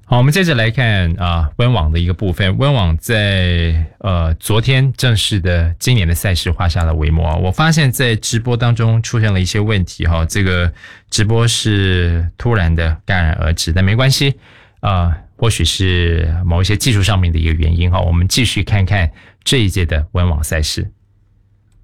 好，我们接着来看温网的一个部分。温网在昨天正式的今年的赛事画下了帷幕啊。我发现在直播当中出现了一些问题哈，这个直播是突然的戛然而止，但没关系或许是某一些技术上面的一个原因哈。我们继续看看这一届的温网赛事。